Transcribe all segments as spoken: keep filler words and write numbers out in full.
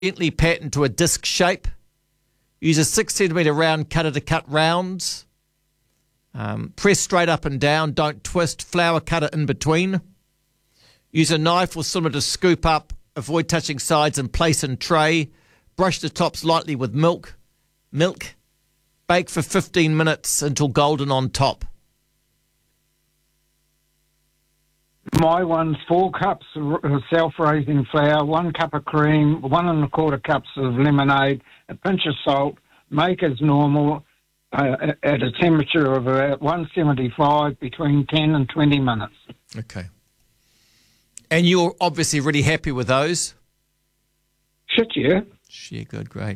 Gently pat into a disc shape. Use a six centimetre round cutter to cut rounds. Um, press straight up and down. Don't twist. Flour cutter in between. Use a knife or similar to scoop up. Avoid touching sides and place in tray. Brush the tops lightly with milk. Milk. Bake for fifteen minutes until golden on top. My one's four cups of self-raising flour, one cup of cream, one and a quarter cups of lemonade, a pinch of salt. Make as normal uh, at a temperature of about one seventy-five between ten and twenty minutes. Okay. And you're obviously really happy with those? Shit, yeah. Yeah, good, great.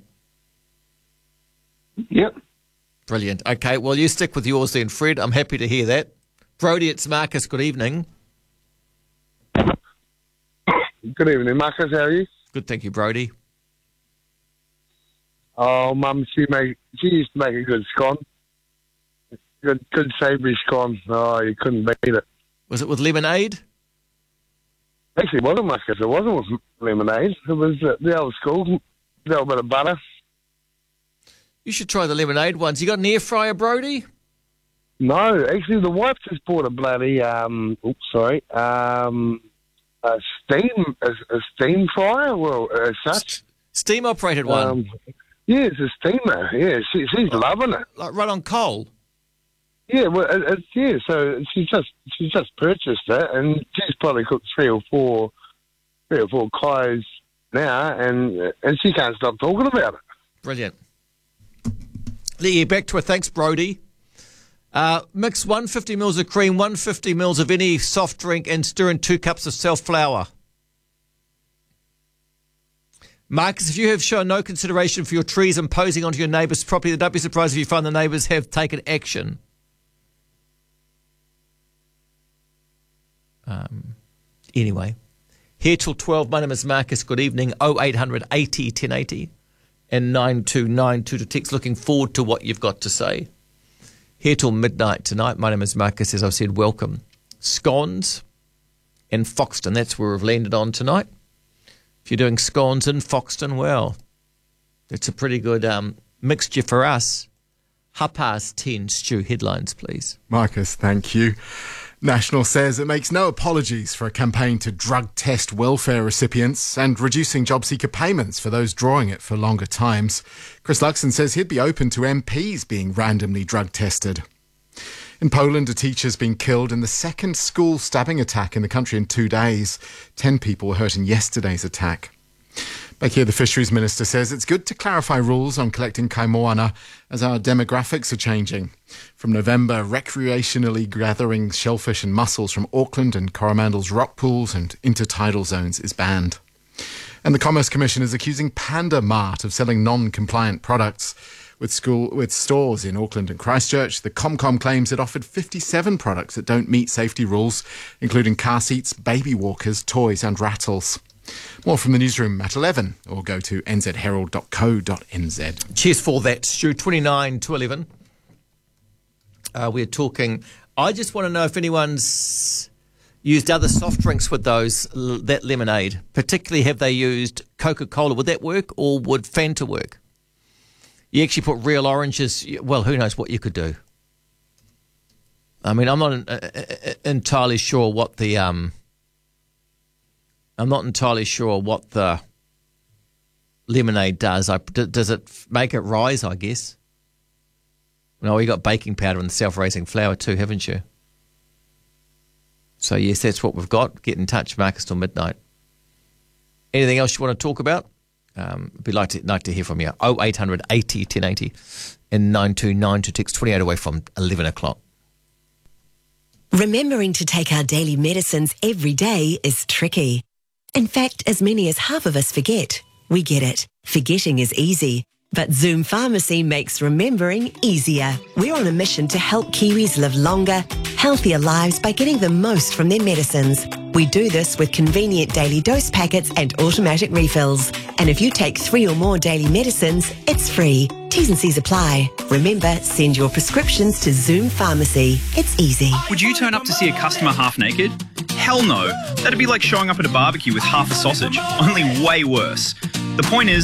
Yep. Brilliant. Okay, well, you stick with yours then, Fred. I'm happy to hear that. Brodie, it's Marcus. Good evening. Good evening, Marcus. How are you? Good, thank you, Brodie. Oh, Mum, she make she used to make a good scone. Good, good savoury scone. Oh, you couldn't beat it. Was it with lemonade? Actually, it wasn't, Marcus. It wasn't with lemonade. It was uh, the old school, a little bit of butter. You should try the lemonade ones. You got an air fryer, Brodie? No, actually, the wife just bought a bloody, um, oops, sorry, um, a steam, a, a steam fryer, well, as such. Steam operated one? Um, yeah, it's a steamer. Yeah, she, she's loving it. Like run on coal? Yeah, well, it, it's, yeah, so she just she just purchased it, and she's probably cooked three or four, three or four kais now, and and she can't stop talking about it. Brilliant. Yeah, back to her. Thanks, Brodie. Uh, mix one hundred fifty mils of cream, one hundred fifty mils of any soft drink, and stir in two cups of self-flour. Marcus, if you have shown no consideration for your trees imposing onto your neighbour's property, then don't be surprised if you find the neighbours have taken action. Um, anyway, here till twelve. My name is Marcus. Good evening. oh eight hundred eighty ten eighty and nine two nine two to text. Looking forward to what you've got to say. Here till midnight tonight. My name is Marcus. As I've said, welcome. Scones in Foxton. That's where we've landed on tonight. If you're doing scones in Foxton, well, it's a pretty good um, mixture for us. Half past ten, Stu. Headlines, please. Marcus, thank you. National says it makes no apologies for a campaign to drug test welfare recipients and reducing job seeker payments for those drawing it for longer times. Chris Luxon says he'd be open to M Ps being randomly drug tested. In Poland, a teacher's been killed in the second school stabbing attack in the country in two days. Ten people were hurt in yesterday's attack. Back here, the Fisheries Minister says it's good to clarify rules on collecting kaimoana as our demographics are changing. From November, recreationally gathering shellfish and mussels from Auckland and Coromandel's rock pools and intertidal zones is banned. And the Commerce Commission is accusing Panda Mart of selling non-compliant products. With school with stores in Auckland and Christchurch, the Comcom claims it offered fifty-seven products that don't meet safety rules, including car seats, baby walkers, toys and rattles. More from the newsroom at eleven, or go to n z herald dot co dot n z. Cheers for that, Stu. twenty-nine to eleven. Uh, we're talking... I just want to know if anyone's used other soft drinks with those, that lemonade. Particularly, have they used Coca-Cola? Would that work, or would Fanta work? You actually put real oranges... Well, who knows what you could do. I mean, I'm not uh, entirely sure what the... Um, I'm not entirely sure what the lemonade does. I, does it make it rise, I guess? No, you got baking powder and self-raising flour too, haven't you? So, yes, that's what we've got. Get in touch, Marcus, till midnight. Anything else you want to talk about? Um, I'd be like to, like to hear from you. oh eight hundred eighty ten eighty and nine two nine to text twenty-eight away from eleven o'clock. Remembering to take our daily medicines every day is tricky. In fact, as many as half of us forget. We get it. Forgetting is easy. But Zoom Pharmacy makes remembering easier. We're on a mission to help Kiwis live longer, healthier lives by getting the most from their medicines. We do this with convenient daily dose packets and automatic refills. And if you take three or more daily medicines, it's free. T's and C's apply. Remember, send your prescriptions to Zoom Pharmacy. It's easy. Would you turn up to see a customer half naked? Hell no. That'd be like showing up at a barbecue with half a sausage, only way worse. The point is,